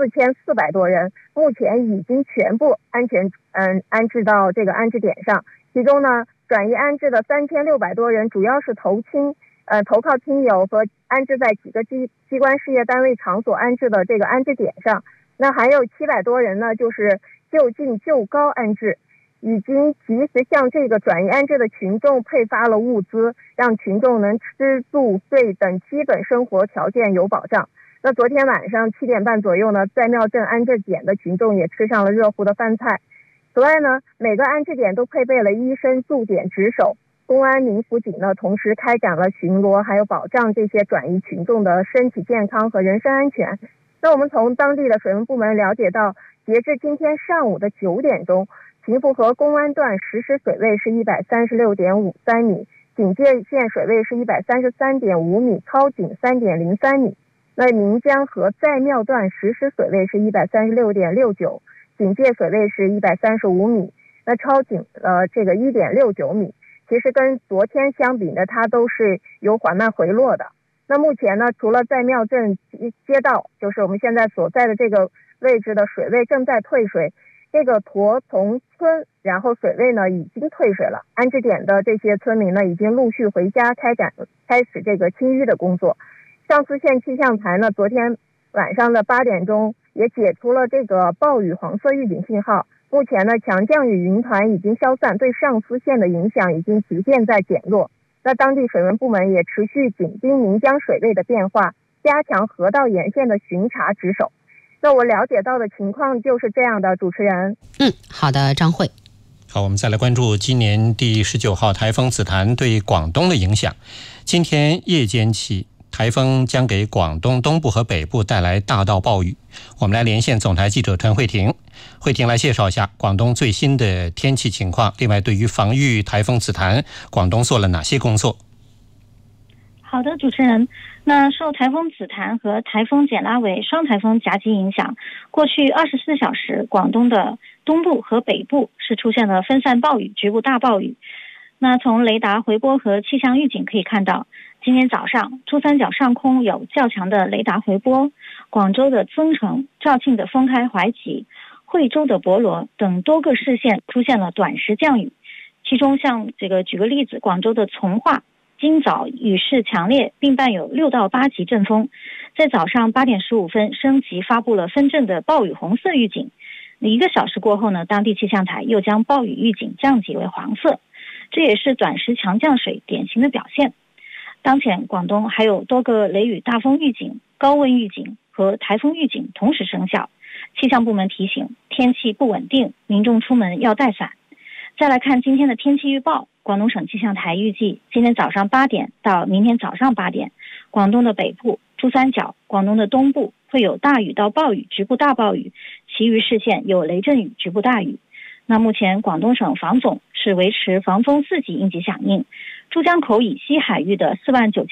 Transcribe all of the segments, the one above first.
4400多人，目前已经全部安置到这个安置点上。其中呢，转移安置的3600多人主要是投靠亲友和安置在几个机关事业单位场所安置的这个安置点上。那还有700多人呢，就是就近就高安置，已经及时向这个转移安置的群众配发了物资，让群众能吃住睡等基本生活条件有保障。那昨天晚上7点半左右呢，在庙镇安置点的群众也吃上了热乎的饭菜。此外呢，每个安置点都配备了医生驻点值守，公安民辅警呢同时开展了巡逻，还有保障这些转移群众的身体健康和人身安全。那我们从当地的水文部门了解到，截至今天上午的9点钟，秦福河公安段实时水位是136.53米，警戒线水位是133.5米，超警3.03米。那岷江河在庙段实时水位是136.69，警戒水位是135米，那超警这个1.69米。其实跟昨天相比呢，它都是有缓慢回落的。那目前呢，除了在庙镇街道，就是我们现在所在的这个位置的水位正在退水，这个驼从村然后水位呢已经退水了，安置点的这些村民呢已经陆续回家开始这个清淤的工作。上思县气象台呢，昨天晚上的8点钟也解除了这个暴雨黄色预警信号。目前呢，强降雨云团已经消散，对上思县的影响已经逐渐在减弱。那当地水文部门也持续紧盯岷江水位的变化，加强河道沿线的巡查值守。那我了解到的情况就是这样的，主持人。 好的，张慧。 好，我们再来关注今年第19号台风紫檀对广东的影响。今天夜间起，台风将给广东东部和北部带来大到暴雨。我们来连线总台记者陈慧婷，慧婷来介绍一下广东最新的天气情况。另外，对于防御台风紫檀，广东做了哪些工作？ 好的，主持人。那受台风紫檀和台风简拉维双台风夹击影响，过去24小时，广东的东部和北部是出现了分散暴雨、局部大暴雨。那从雷达回波和气象预警可以看到，今天早上珠三角上空有较强的雷达回波，广州的增城、肇庆的丰开怀集、惠州的博罗等多个市县出现了短时降雨。其中像举个例子，广州的从化今早雨势强烈，并伴有6到8级阵风，在早上8点15分升级发布了分阵的暴雨红色预警。1个小时过后呢，当地气象台又将暴雨预警降级为黄色，这也是短时强降水典型的表现。当前广东还有多个雷雨大风预警、高温预警和台风预警同时生效，气象部门提醒天气不稳定，民众出门要带伞。再来看今天的天气预报，广东省气象台预计今天早上8点到明天早上8点，广东的北部、珠三角、广东的东部会有大雨到暴雨、局部大暴雨，其余市县有雷阵雨、局部大雨。那目前广东省防总是维持防风4级应急响应，珠江口以西海域的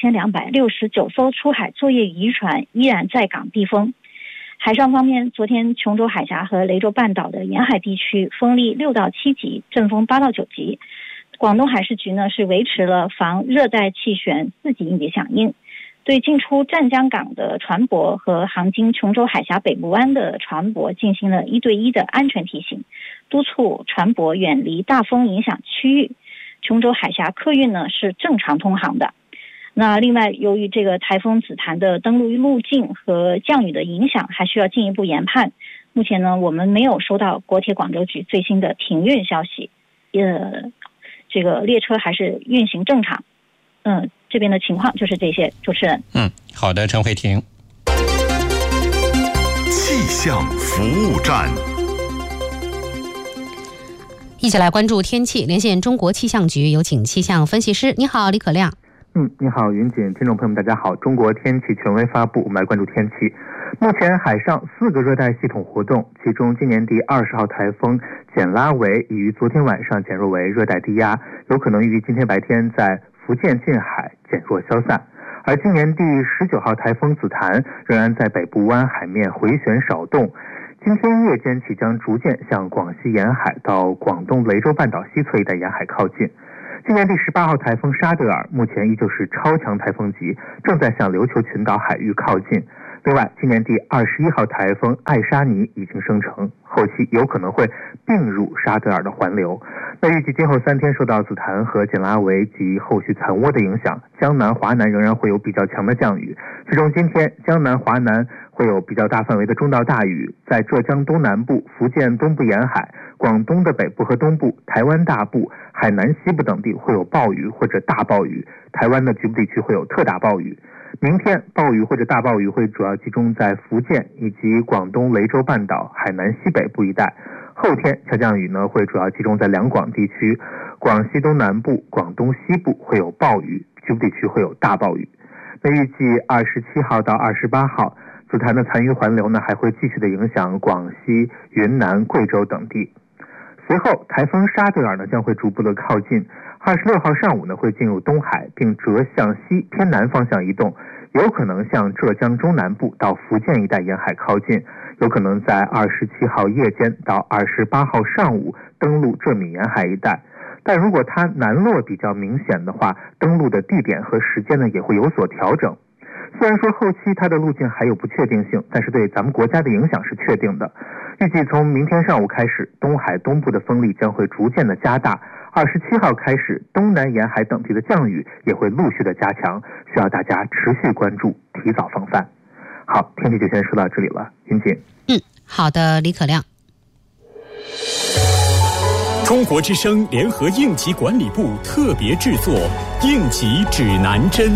49269艘出海作业渔船依然在港避风。海上方面，昨天琼州海峡和雷州半岛的沿海地区风力6到7级，阵风8到9级。广东海事局呢是维持了防热带气旋4级应急响应，对进出湛江港的船舶和航经琼州海峡北部湾的船舶进行了1对1的安全提醒，督促船舶远离大风影响区域。琼州海峡客运呢是正常通航的。那另外，由于这个台风紫檀的登陆路径和降雨的影响，还需要进一步研判。目前呢，我们没有收到国铁广州局最新的停运消息，这个列车还是运行正常。这边的情况就是这些，主持人。 好的，陈慧婷。 气象服务站， 一起来关注天气，连线中国气象局，有请气象分析师。你好，李可亮。 你好，云锦，听众朋友们，大家好。中国天气权威发布，我们来关注天气。目前海上4个热带系统活动，其中今年第20号台风简拉维已于昨天晚上减弱为热带低压，有可能于今天白天在福建近海减弱消散。而今年第19号台风紫檀仍然在北部湾海面回旋少动，今天夜间起将逐渐向广西沿海到广东雷州半岛西侧一带沿海靠近。今年第18号台风沙德尔目前依旧是超强台风级，正在向琉球群岛海域靠近。 另外，今年第21号台风艾莎尼已经生成，后期有可能会并入沙德尔的环流。那预计今后3天受到紫檀和简拉维及后续残涡的影响，江南、华南仍然会有比较强的降雨。其中今天江南、华南会有比较大范围的中到大雨，在浙江东南部、福建东部沿海、广东的北部和东部、台湾大部、海南西部等地会有暴雨或者大暴雨，台湾的局部地区会有特大暴雨。明天暴雨或者大暴雨会主要集中在福建以及广东雷州半岛、海南西北部一带。后天强降雨呢会主要集中在两广地区，广西东南部、广东西部会有暴雨，局部地区会有大暴雨。那预计27号到28号，紫檀的残余环流呢还会继续的影响广西、云南、贵州等地。随后台风沙德尔呢将会逐步的靠近，26号上午呢会进入东海，并折向西偏南方向移动，有可能向浙江中南部到福建一带沿海靠近，有可能在27号夜间到28号上午登陆浙闽沿海一带。但如果它南落比较明显的话，登陆的地点和时间呢也会有所调整。虽然说后期它的路径还有不确定性，但是对咱们国家的影响是确定的。预计从明天上午开始，东海东部的风力将会逐渐的加大，27号开始，东南沿海等地的降雨也会陆续的加强，需要大家持续关注，提早防范。好，天气就先说到这里了，云锦。 好的，李可亮。 中国之声联合应急管理部特别制作应急指南针。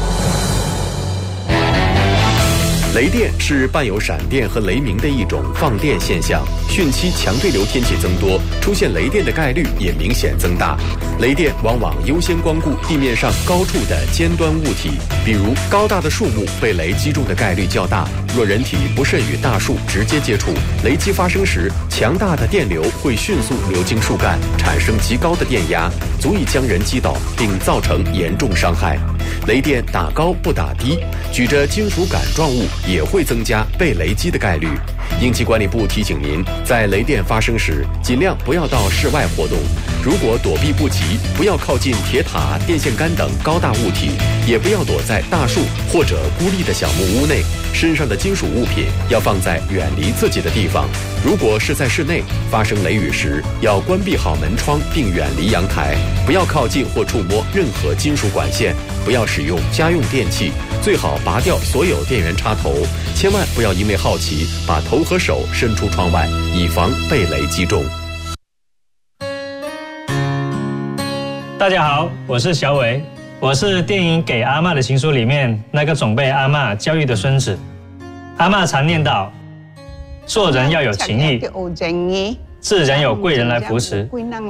雷电是伴有闪电和雷鸣的一种放电现象，汛期强对流天气增多，出现雷电的概率也明显增大。雷电往往优先光顾地面上高处的尖端物体，比如高大的树木被雷击中的概率较大。若人体不慎与大树直接接触，雷击发生时，强大的电流会迅速流经树干，产生极高的电压，足以将人击倒，并造成严重伤害。雷电打高不打低，举着金属杆状物也会增加被雷击的概率。应急管理部提醒您，在雷电发生时，尽量不要到室外活动。如果躲避不及，不要靠近铁塔、电线杆等高大物体，也不要躲在大树或者孤立的小木屋内。身上的金属物品要放在远离自己的地方。如果是在室内，发生雷雨时，要关闭好门窗并远离阳台，不要靠近或触摸任何金属管线，不要使用家用电器，最好拔掉所有电源插头，千万不要因为好奇把头和手伸出窗外，以防被雷击中。 大家好，我是小伟，我是电影《给阿嬷的情书》里面那个总被阿嬷教育的孙子。阿嬷常念叨，做人要有情义，自然有贵人来扶持。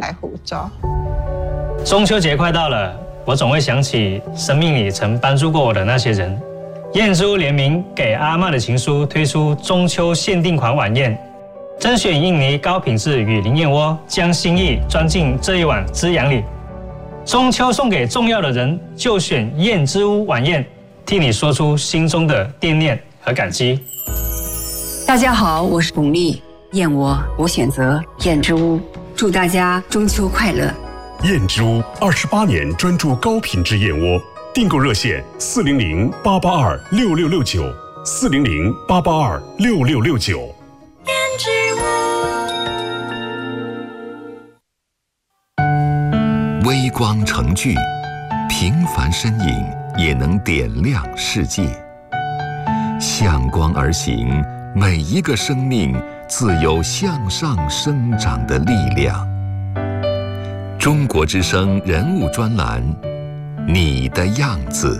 中秋节快到了，我总会想起生命里曾帮助过我的那些人。燕之屋联名《给阿嬷的情书》推出中秋限定款晚宴，甄选印尼高品质雨林燕窝，将心意装进这一碗滋养里。中秋送给重要的人，就选燕之屋晚宴，替你说出心中的惦念和感激。 大家好，我是巩俐，燕窝我选择燕之屋，祝大家中秋快乐。 燕之屋28年专注高品质燕窝，订购热线400-882-6669，400-882-6669。 燕之屋。 微光成炬，平凡身影也能点亮世界。向光而行，每一个生命自有向上生长的力量。中国之声人物专栏，你的样子。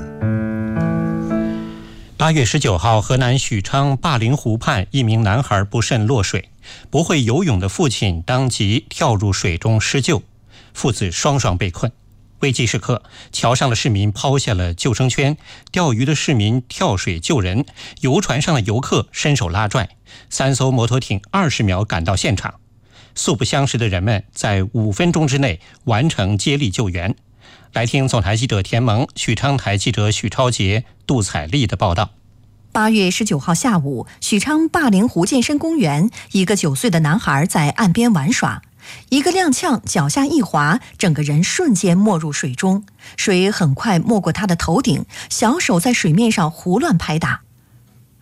8月19号，河南许昌灞陵湖畔，一名男孩不慎落水，不会游泳的父亲当即跳入水中施救，父子双双被困。危急时刻，桥上的市民抛下了救生圈，钓鱼的市民跳水救人，游船上的游客伸手拉拽，3艘摩托艇20秒赶到现场。素不相识的人们在5分钟之内完成接力救援。来听总台记者田萌、许昌台记者许超杰、杜彩丽的报道。 8月19号下午，许昌灞陵湖健身公园，一个9岁的男孩在岸边玩耍，一个踉跄，脚下一滑，整个人瞬间没入水中，水很快没过他的头顶，小手在水面上胡乱拍打。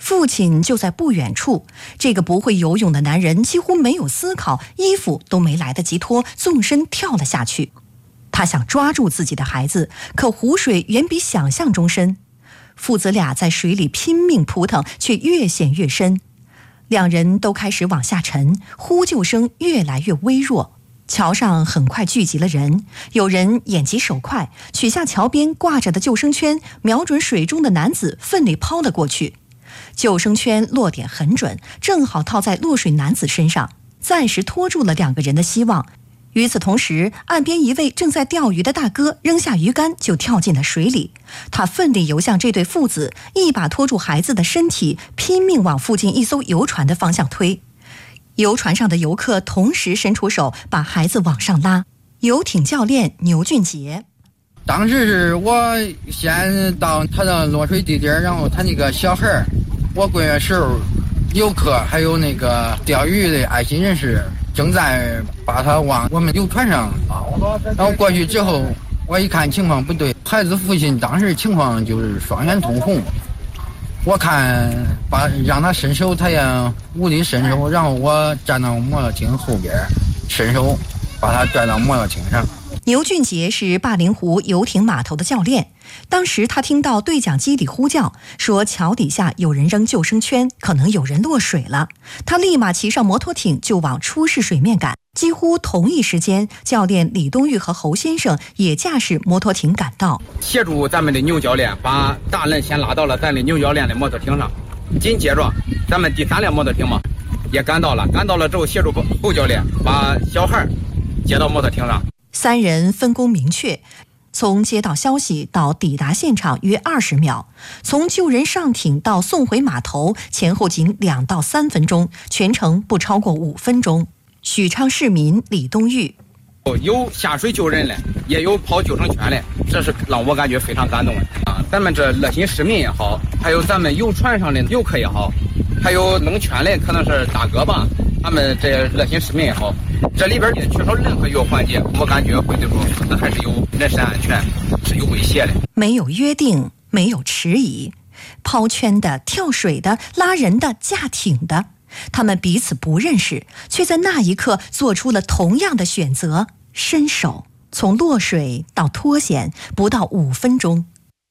父亲就在不远处。这个不会游泳的男人几乎没有思考，衣服都没来得及脱，纵身跳了下去。他想抓住自己的孩子，可湖水远比想象中深。父子俩在水里拼命扑腾，却越陷越深。两人都开始往下沉，呼救声越来越微弱。桥上很快聚集了人，有人眼疾手快，取下桥边挂着的救生圈，瞄准水中的男子奋力抛了过去。救生圈落点很准，正好套在落水男子身上，暂时拖住了2个人的希望。与此同时，岸边一位正在钓鱼的大哥扔下鱼竿就跳进了水里。他奋力游向这对父子，一把拖住孩子的身体，拼命往附近一艘游船的方向推。游船上的游客同时伸出手把孩子往上拉。游艇教练牛俊杰： 当时是我先到他的落水地点，然后他那个小孩，我过去的时候，游客还有那个钓鱼的爱心人士正在把他往我们游船上，然后过去之后，我一看情况不对，孩子父亲当时情况就是双眼通红，我看让他伸手，他也无力伸手，然后我站到摩托艇后边，伸手把他拽到摩托艇上。 牛俊杰是霸陵湖游艇码头的教练，当时他听到对讲机里呼叫，说桥底下有人扔救生圈，可能有人落水了。他立马骑上摩托艇就往出事水面赶。几乎同一时间，教练李东玉和侯先生也驾驶摩托艇赶到， 协助咱们的牛教练把大人先拉到了咱的牛教练的摩托艇上，紧接着咱们第3辆摩托艇嘛也赶到了之后，协助侯教练把小孩接到摩托艇上。 3人分工明确，从接到消息到抵达现场约20秒，从救人上艇到送回码头前后仅2到3分钟，全程不超过5分钟。许昌市民李东玉： 有下水救人的，也有跑救生圈的，这是让我感觉非常感动啊！咱们这热心市民也好，还有咱们游船上的游客也好，还有弄圈的可能是大哥吧，他们这热心市民也好，这里边缺少任何一个环节，我感觉会对说那还是有人身安全是有威胁的。 没有约定，没有迟疑，抛圈的、跳水的、拉人的、架艇的，他们彼此不认识，却在那一刻做出了同样的选择，伸手。从落水到脱险不到5分钟。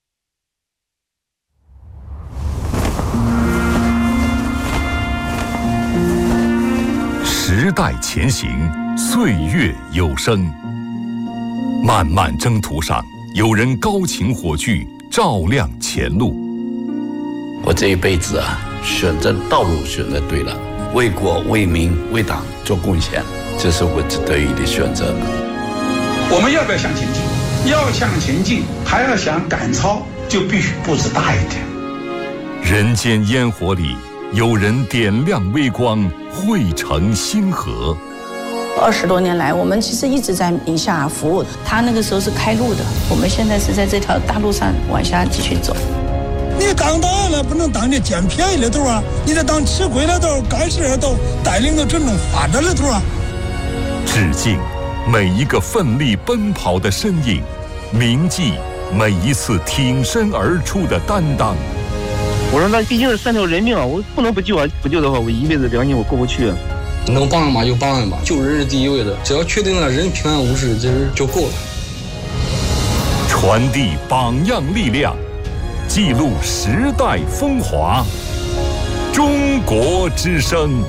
时代前行，岁月有声。漫漫征途上，有人高擎火炬，照亮前路。 我这一辈子啊，选择道路选择对了，为国为民为党做贡献，这是我得意的选择。 我们要不要向前进？要向前进，还要想赶超，就必须步子大一点。 人间烟火里，有人点亮微光，汇成星河。 20多年来，我们其实一直在宁夏服务。他那个时候是开路的，我们现在是在这条大路上往下继续走。 你当大了，不能当这捡便宜的头啊！你得当吃亏的头、干事的头，带领着真正发展的头啊！ 致敬每一个奋力奔跑的身影，铭记每一次挺身而出的担当。 我说那毕竟是3条人命啊，我不能不救啊！不救的话，我一辈子良心我过不去。 能帮人吧就帮人吧，救人是第一位的，只要确定了人平安无事，其实就够了。 传递榜样力量，记录时代风华。中国之声。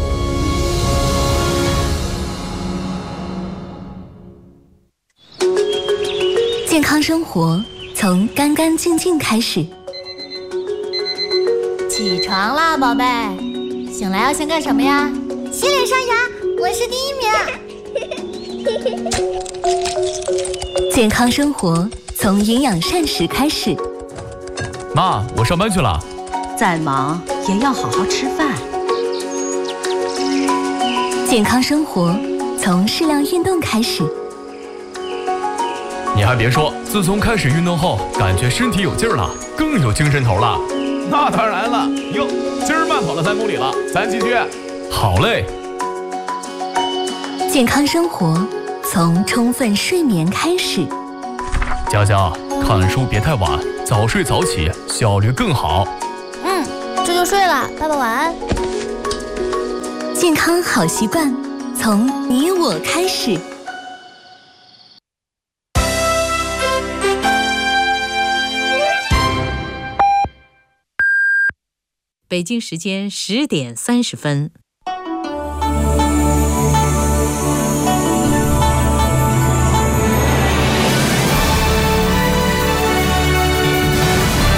健康生活从干干净净开始。 起床啦，宝贝！醒来要先干什么呀？ 洗脸刷牙，我是第1名。 健康生活从营养膳食开始。 妈，我上班去了。 再忙也要好好吃饭。 健康生活从适量运动开始。 你还别说，自从开始运动后，感觉身体有劲儿了，更有精神头了。 那当然了，哟，今儿慢跑了3公里了，咱继续。 好嘞。 健康生活从充分睡眠开始。 佳佳，看书别太晚，早睡早起，效率更好。 这就睡了，爸爸晚安。 健康好习惯，从你我开始。 北京时间10点30分。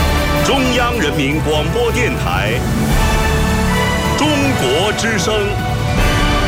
中央人民广播电台，中国之声。